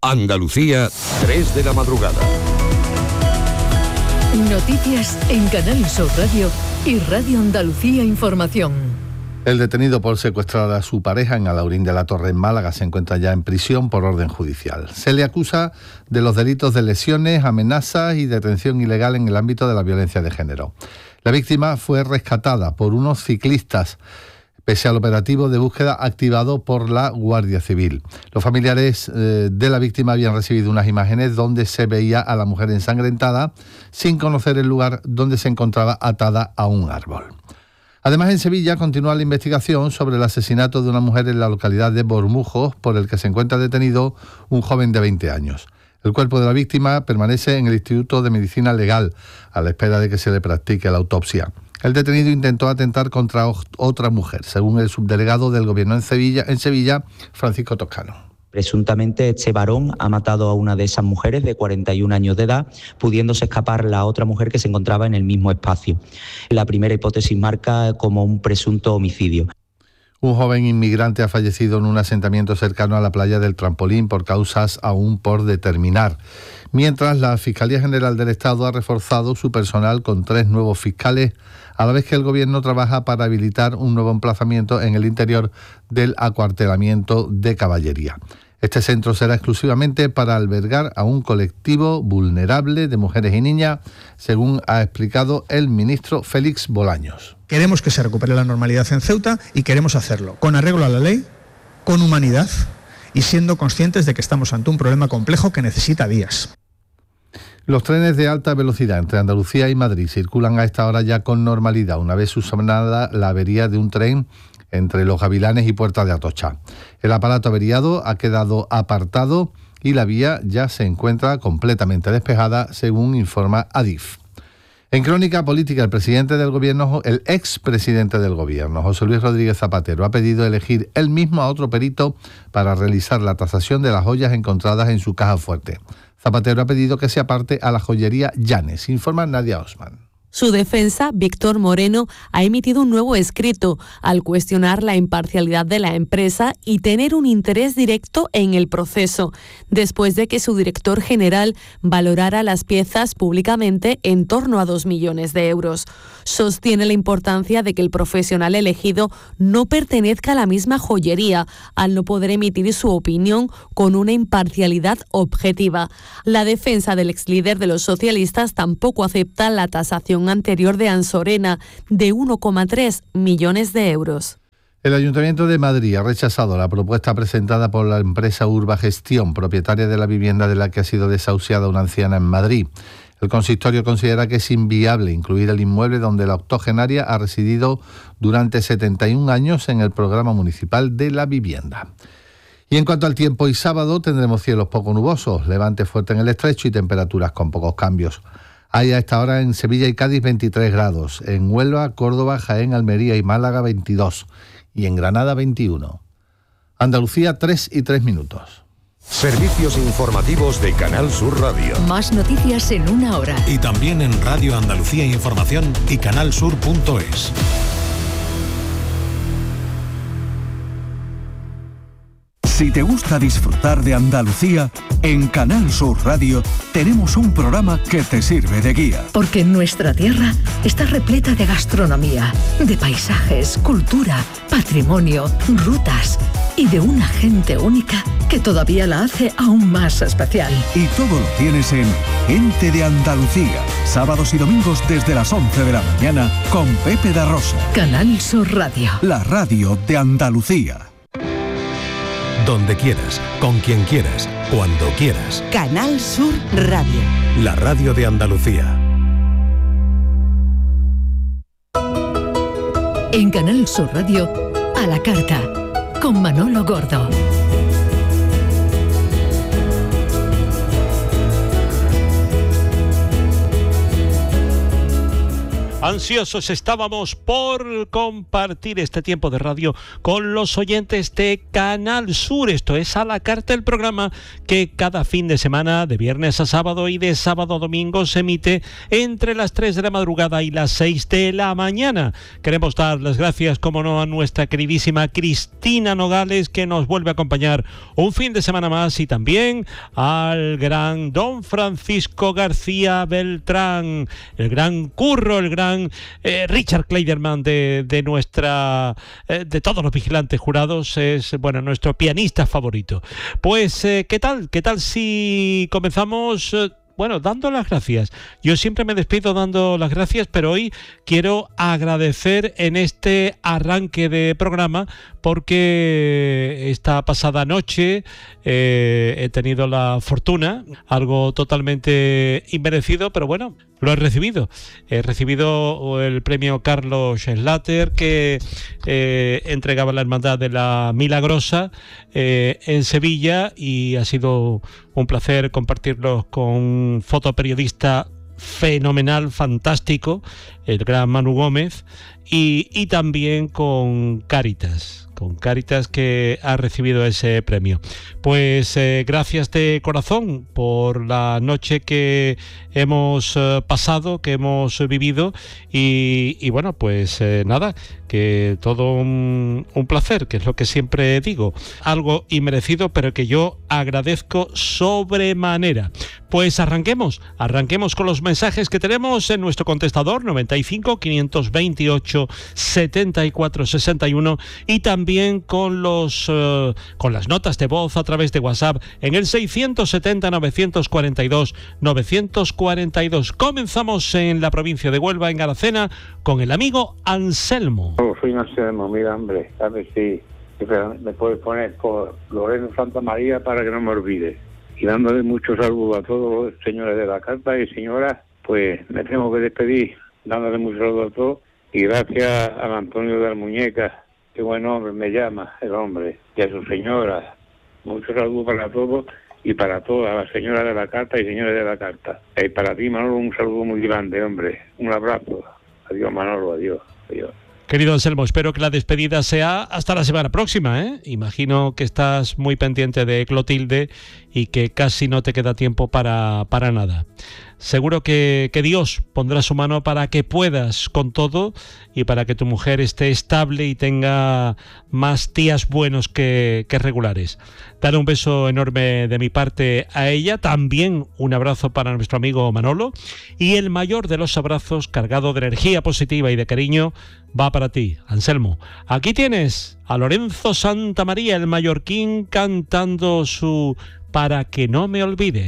Andalucía, 3 de la madrugada. Noticias en Canal Sur Radio y Radio Andalucía Información. El detenido por secuestrar a su pareja en Alhaurín de la Torre, en Málaga, se encuentra ya en prisión por orden judicial. Se le acusa de los delitos de lesiones, amenazas y detención ilegal en el ámbito de la violencia de género. La víctima fue rescatada por unos ciclistas, pese al operativo de búsqueda activado por la Guardia Civil. Los familiares de la víctima habían recibido unas imágenes donde se veía a la mujer ensangrentada, sin conocer el lugar donde se encontraba atada a un árbol. Además, en Sevilla continúa la investigación sobre el asesinato de una mujer en la localidad de Bormujos, por el que se encuentra detenido un joven de 20 años. El cuerpo de la víctima permanece en el Instituto de Medicina Legal, a la espera de que se le practique la autopsia. El detenido intentó atentar contra otra mujer, según el subdelegado del Gobierno en Sevilla, Francisco Toscano. Presuntamente este varón ha matado a una de esas mujeres de 41 años de edad, pudiéndose escapar la otra mujer que se encontraba en el mismo espacio. La primera hipótesis marca como un presunto homicidio. Un joven inmigrante ha fallecido en un asentamiento cercano a la playa del Trampolín por causas aún por determinar. Mientras, la Fiscalía General del Estado ha reforzado su personal con 3 nuevos fiscales, a la vez que el Gobierno trabaja para habilitar un nuevo emplazamiento en el interior del acuartelamiento de Caballería. Este centro será exclusivamente para albergar a un colectivo vulnerable de mujeres y niñas, según ha explicado el ministro Félix Bolaños. Queremos que se recupere la normalidad en Ceuta y queremos hacerlo con arreglo a la ley, con humanidad y siendo conscientes de que estamos ante un problema complejo que necesita días. Los trenes de alta velocidad entre Andalucía y Madrid circulan a esta hora ya con normalidad, una vez subsanada la avería de un tren entre Los Gavilanes y Puerta de Atocha. El aparato averiado ha quedado apartado y la vía ya se encuentra completamente despejada, según informa Adif. En crónica política, el expresidente del Gobierno, José Luis Rodríguez Zapatero, ha pedido elegir él mismo a otro perito para realizar la tasación de las joyas encontradas en su caja fuerte. Zapatero ha pedido que se aparte a la joyería Llanes, informa Nadia Osman. Su defensa, Víctor Moreno, ha emitido un nuevo escrito al cuestionar la imparcialidad de la empresa y tener un interés directo en el proceso, después de que su director general valorara las piezas públicamente en torno a 2 millones de euros. Sostiene la importancia de que el profesional elegido no pertenezca a la misma joyería, al no poder emitir su opinión con una imparcialidad objetiva. La defensa del exlíder de los socialistas tampoco acepta la tasación anterior de Ansorena de 1,3 millones de euros. El Ayuntamiento de Madrid ha rechazado la propuesta presentada por la empresa Urbagestión, propietaria de la vivienda de la que ha sido desahuciada una anciana en Madrid. El consistorio considera que es inviable incluir el inmueble donde la octogenaria ha residido durante 71 años en el programa municipal de la vivienda. Y en cuanto al tiempo, hoy sábado tendremos cielos poco nubosos, levante fuerte en el estrecho y temperaturas con pocos cambios. Hay a esta hora en Sevilla y Cádiz 23 grados, en Huelva, Córdoba, Jaén, Almería y Málaga 22 y en Granada 21. Andalucía 3:03. Servicios informativos de Canal Sur Radio. Más noticias en una hora. Y también en Radio Andalucía Información y canalsur.es. Si te gusta disfrutar de Andalucía, en Canal Sur Radio tenemos un programa que te sirve de guía. Porque nuestra tierra está repleta de gastronomía, de paisajes, cultura, patrimonio, rutas y de una gente única que todavía la hace aún más especial. Y todo lo tienes en Gente de Andalucía, sábados y domingos desde las 11 de la mañana con Pepe da Rosa. Canal Sur Radio. La radio de Andalucía. Donde quieras, con quien quieras, cuando quieras. Canal Sur Radio. La radio de Andalucía. En Canal Sur Radio, a la carta, con Manolo Gordo. Ansiosos estábamos por compartir este tiempo de radio con los oyentes de Canal Sur. Esto es A la Carta, el programa que cada fin de semana, de viernes a sábado y de sábado a domingo, se emite entre las 3 de la madrugada y las 6 de la mañana. Queremos dar las gracias, como no, a nuestra queridísima Cristina Nogales, que nos vuelve a acompañar un fin de semana más, y también al gran don Francisco García Beltrán, el gran Curro, el gran Richard Kleiderman de nuestra de todos los vigilantes jurados, es nuestro pianista favorito. Pues ¿qué tal si comenzamos dando las gracias? Yo siempre me despido dando las gracias, pero hoy quiero agradecer en este arranque de programa, porque esta pasada noche he tenido la fortuna, algo totalmente inmerecido, pero bueno, lo he recibido. He recibido el premio Carlos Schlatter, que entregaba la Hermandad de la Milagrosa en Sevilla, y ha sido un placer compartirlo con un fotoperiodista fenomenal, fantástico, el gran Manu Gómez, y también con Cáritas, que ha recibido ese premio. Pues gracias de corazón por la noche que hemos pasado, que hemos vivido, y bueno, pues nada, que todo un placer, que es lo que siempre digo, algo inmerecido, pero que yo agradezco sobremanera. Pues arranquemos con los mensajes que tenemos en nuestro contestador 95 528 74 61, y también con las notas de voz a través de WhatsApp en el 670 942 942. Comenzamos en la provincia de Huelva, en Aracena, con el amigo Anselmo. Soy Anselmo, mira, hombre, a ver si me puedes poner por Loreno Santa María para que no me olvide. Y dándole muchos saludos a todos los señores de la carta y señoras, pues me tengo que despedir, dándole muchos saludos a todos, y gracias a Antonio de la Muñeca, qué buen hombre me llama el hombre, y a su señora. Muchos saludos para todos y para todas las señoras de la carta y señores de la carta. Y para ti, Manolo, un saludo muy grande, hombre. Un abrazo. Adiós, Manolo, adiós. Querido Anselmo, espero que la despedida sea hasta la semana próxima, ¿eh? Imagino que estás muy pendiente de Clotilde y que casi no te queda tiempo para nada. Seguro que Dios pondrá su mano para que puedas con todo, y para que tu mujer esté estable y tenga más días buenos que regulares. Dale un beso enorme de mi parte a ella, también un abrazo para nuestro amigo Manolo, y el mayor de los abrazos, cargado de energía positiva y de cariño, va para ti, Anselmo. Aquí tienes a Lorenzo Santamaría, el mallorquín, cantando su Para que no me olvide.